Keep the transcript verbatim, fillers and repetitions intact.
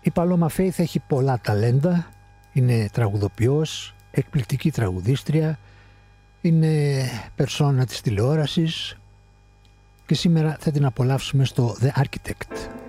Η Παλώμα Φέιθ έχει πολλά ταλέντα, είναι τραγουδοποιός, εκπληκτική τραγουδίστρια, είναι περσόνα της τηλεόρασης και σήμερα θα την απολαύσουμε στο The Architect.